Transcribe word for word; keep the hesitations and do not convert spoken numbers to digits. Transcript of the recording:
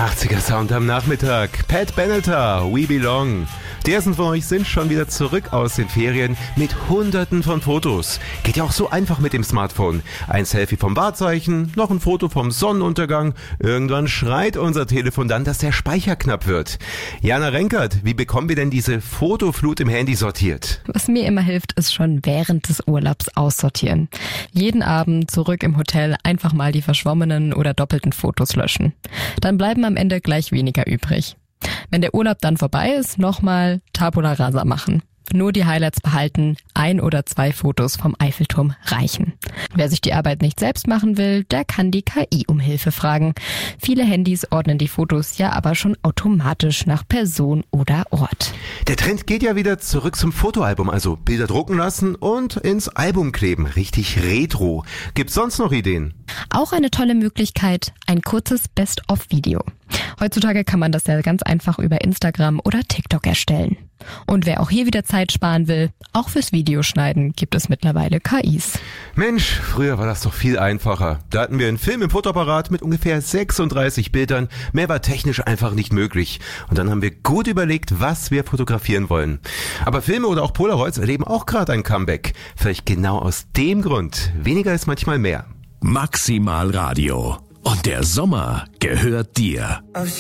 achtziger Sound am Nachmittag. Pat Benatar, We Belong. Die ersten von euch sind schon wieder zurück aus den Ferien mit hunderten von Fotos. Geht ja auch so einfach mit dem Smartphone. Ein Selfie vom Wahrzeichen, noch ein Foto vom Sonnenuntergang. Irgendwann schreit unser Telefon dann, dass der Speicher knapp wird. Jana Renkert, wie bekommen wir denn diese Fotoflut im Handy sortiert? Was mir immer hilft, ist schon während des Urlaubs aussortieren. Jeden Abend zurück im Hotel einfach mal die verschwommenen oder doppelten Fotos löschen. Dann bleiben am Ende gleich weniger übrig. Wenn der Urlaub dann vorbei ist, nochmal Tabula Rasa machen. Nur die Highlights behalten, ein oder zwei Fotos vom Eiffelturm reichen. Wer sich die Arbeit nicht selbst machen will, der kann die K I um Hilfe fragen. Viele Handys ordnen die Fotos ja aber schon automatisch nach Person oder Ort. Der Trend geht ja wieder zurück zum Fotoalbum, also Bilder drucken lassen und ins Album kleben. Richtig retro. Gibt's sonst noch Ideen? Auch eine tolle Möglichkeit, ein kurzes Best-of-Video. Heutzutage kann man das ja ganz einfach über Instagram oder TikTok erstellen. Und wer auch hier wieder Zeit sparen will, auch fürs Videoschneiden gibt es mittlerweile K Is. Mensch, früher war das doch viel einfacher. Da hatten wir einen Film im Fotoapparat mit ungefähr sechsunddreißig Bildern. Mehr war technisch einfach nicht möglich. Und dann haben wir gut überlegt, was wir fotografieren wollen. Aber Filme oder auch Polaroids erleben auch gerade ein Comeback. Vielleicht genau aus dem Grund. Weniger ist manchmal mehr. Maximal Radio. Und der Sommer gehört dir.